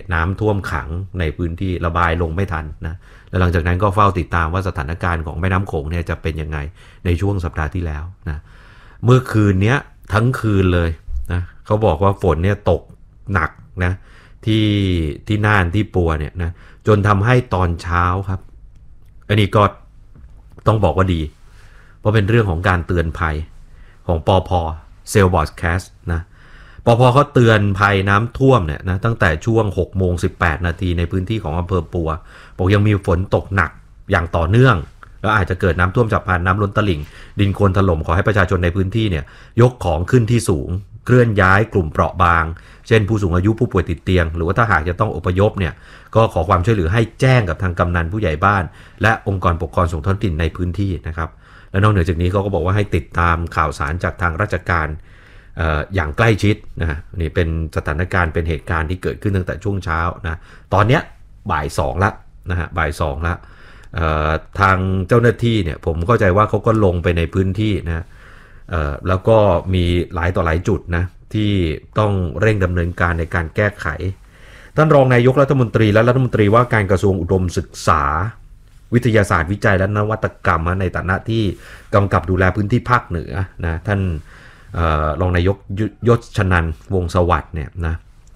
น้ำท่วมขังในพื้นที่ระบายลงไม่ทันนะและหลังจากนั้นก็เฝ้าติดตามว่าสถานการณ์ของแม่น้ำโขงเนี่ยจะเป็นยังไงในช่วงสัปดาห์ที่แล้วนะเมื่อคืนนี้ทั้งคืนเลยนะเขาบอกว่าฝนเนี่ยตกหนักนะที่น่านที่ปัวเนี่ยนะจนทำให้ตอนเช้าครับอันนี้ก็ต้องบอกว่าดีเพราะเป็นเรื่องของการเตือนภัยของปพเซลบอร์ดแคสต์นะปพเขาเตือนภัยน้ำท่วมเนี่ยนะตั้งแต่ช่วง 6:18 นาทีในพื้นที่ของอำเภอปัวบอกยังมีฝนตกหนักอย่างต่อเนื่องแล้วอาจจะเกิดน้ำท่วมฉับพลันน้ำล้นตลิ่งดินโคลนถล่มขอให้ประชาชนในพื้นที่เนี่ยยกของขึ้นที่สูงเคลื่อนย้ายกลุ่มเปราะบางเช่นผู้สูงอายุผู้ป่วยติดเตียงหรือว่าถ้าหากจะต้องอพยพเนี่ยก็ขอความช่วยเหลือให้แจ้งกับทางกำนันผู้ใหญ่บ้านและองค์กรปกครองส่วนท้องถิ่นในพื้นที่นะครับและนอกเหนือจากนี้เขาก็บอกว่าให้ติดตามข่าวสารจากทางราชการอย่างใกล้ชิดนะนี่เป็นสถานการณ์เป็นเหตุการณ์ที่เกิดขึ้นตั้งแต่ช่วงเช้านะตอนเนี้ยบ่าย2ละนะฮะบ่าย2ละทางเจ้าหน้าที่เนี่ยผมเข้าใจว่าเขาก็ลงไปในพื้นที่นะแล้วก็มีหลายต่อหลายจุดนะที่ต้องเร่งดำเนินการในการแก้ไขท่านรองนายกรัฐมนตรีและรัฐมนตรีว่าการกระทรวงอุดมศึกษาวิทยาศาสตร์วิจัยและนวัตกรรมในฐานะที่กำกับดูแลพื้นที่ภาคเหนือนะท่านรองนายกยศชนันท์วงศ์สวัสดิ์เนี่ยนะ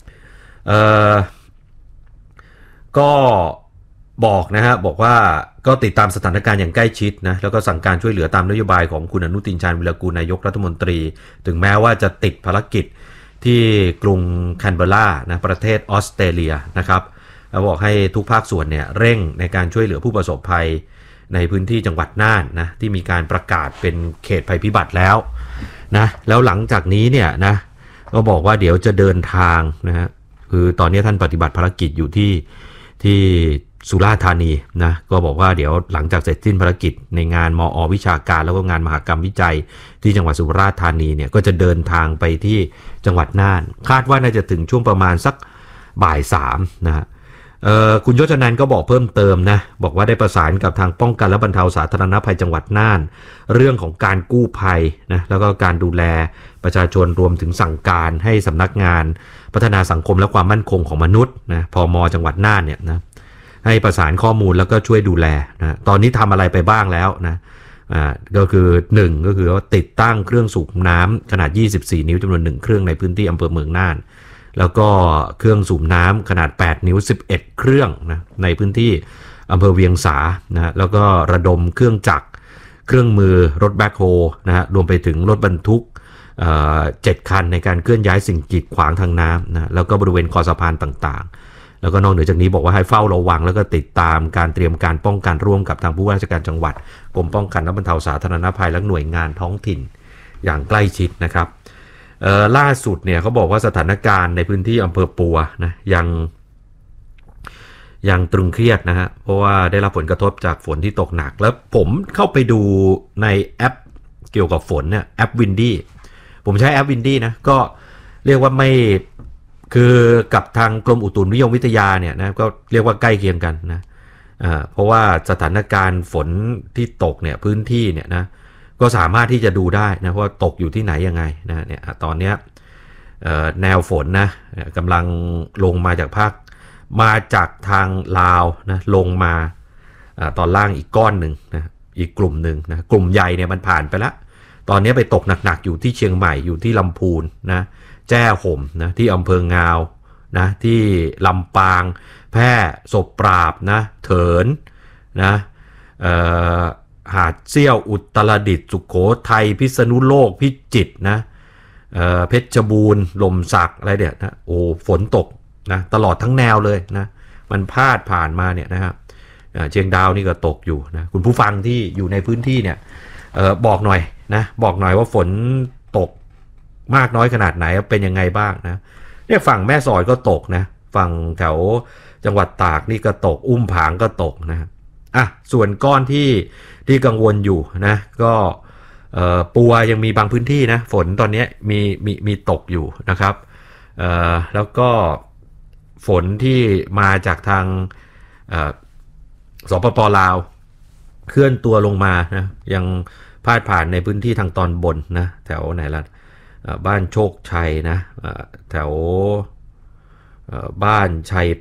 ก็บอกนะฮะบอกว่าก็ติดตามสถานการณ์อย่างใกล้ชิดนะแล้วก็สั่งการช่วยเหลือตามนโยบายของคุณอนุทินชาญวิรากูลนายกรัฐมนตรีถึงแม้ว่าจะติดภารกิจที่กรุงแคนเบอร์รานะประเทศออสเตรเลียนะครับแล้วบอกให้ทุกภาคส่วนเนี่ยเร่งในการช่วยเหลือผู้ประสบภัยในพื้นที่จังหวัดน่านนะที่มีการประกาศเป็นเขตภัยพิบัติแล้วนะแล้วหลังจากนี้เนี่ยนะก็บอกว่าเดี๋ยวจะเดินทางนะฮะคือตอนนี้ท่านปฏิบัติภารกิจอยู่ที่สุราษฎร์ธานีนะก็บอกว่าเดี๋ยวหลังจากเสร็จสิ้นภารกิจในงานมอ.วิชาการแล้วก็งานมหกรรมวิจัยที่จังหวัดสุราษฎร์ธานีเนี่ยก็จะเดินทางไปที่จังหวัดน่านคาดว่าน่าจะถึงช่วงประมาณสักบ่าย3นะฮะคุณยศนันท์ก็บอกเพิ่มเติมนะบอกว่าได้ประสานกับทางป้องกันและบรรเทาสาธารณภัยจังหวัดน่านเรื่องของการกู้ภัยนะแล้วก็การดูแลประชาชนรวมถึงสั่งการให้สำนักงานพัฒนาสังคมและความมั่นคงของมนุษย์นะพม.จังหวัดน่านเนี่ยนะให้ประสานข้อมูลแล้วก็ช่วยดูแลนะตอนนี้ทำอะไรไปบ้างแล้วนะก็คือ1ก็คือว่าติดตั้งเครื่องสูบน้ำขนาด24นิ้วจำนวน1เครื่องในพื้นที่อำเภอเมืองน่านแล้วก็เครื่องสูบน้ำขนาด8นิ้ว11เครื่องนะในพื้นที่อำเภอเวียงสานะแล้วก็ระดมเครื่องจักรเครื่องมือรถแบ็คโฮนะฮะรวมไปถึงรถบรรทุก7คันในการเคลื่อนย้ายสิ่งกีดขวางทางน้ำนะแล้วก็บริเวณคอสะพานต่างๆแล้วก็นอกเหนือจากนี้บอกว่าให้เฝ้าระวังแล้วก็ติดตามการเตรียมการป้องกันร่วมกับทางผู้ว่าราชการจังหวัดกรมป้องกันและบรรเทาสาธารณภัยและหน่วยงานท้องถิ่นอย่างใกล้ชิดนะครับล่าสุดเนี่ยเขาบอกว่าสถานการณ์ในพื้นที่อำเภอปัวนะยังตรึงเครียดนะฮะเพราะว่าได้รับผลกระทบจากฝนที่ตกหนักแล้วผมเข้าไปดูในแอปเกี่ยวกับฝนเนี่ยแอปวินดี้ผมใช้แอปวินดี้นะก็เรียกว่าไม่คือกับทางกรมอุตุนิยมวิทยาเนี่ยนะก็เรียกว่าใกล้เคียงกันนะเพราะว่าสถานการณ์ฝนที่ตกเนี่ยพื้นที่เนี่ยนะก็สามารถที่จะดูได้นะว่าตกอยู่ที่ไหนยังไงนะเนี่ยตอนนี้แนวฝนนะกำลังลงมาจากทางลาวนะลงมาตอนล่างอีกก้อนหนึ่งนะอีกกลุ่มหนึ่งนะกลุ่มใหญ่เนี่ยมันผ่านไปแล้วตอนนี้ไปตกหนักๆอยู่ที่เชียงใหม่อยู่ที่ลำพูนนะแจ้ห่มนะที่อำเภองาวนะที่ลำปางแพร่ศพปราบนะเถินนะหาดเซี่ยวอุตรดิตถ์สุโขทัยพิษณุโลกพิจิตรนะเพชรบูรณ์ลมสักอะไรเนี่ยนะโอ้ฝนตกนะตลอดทั้งแนวเลยนะมันพาดผ่านมาเนี่ยนะครับเชียงดาวนี่ก็ตกอยู่นะคุณผู้ฟังที่อยู่ในพื้นที่เนี่ยบอกหน่อยนะบอกหน่อยว่าฝนตกมากน้อยขนาดไหนเป็นยังไงบ้างนะเนี่ยฝั่งแม่สอดก็ตกนะฝั่งแถวจังหวัดตากนี่ก็ตกอุ้มผางก็ตกนะส่วนก้อนที่กังวลอยู่นะก็ปัวยังมีบางพื้นที่นะฝนตอนนี้มีตกอยู่นะครับแล้วก็ฝนที่มาจากทางสปป.ลาวเคลื่อนตัวลงมานะยังพาดผ่านในพื้นที่ทางตอนบนนะแถวไหนล่ะบ้านโชคชัยนะแถวบ้านชัย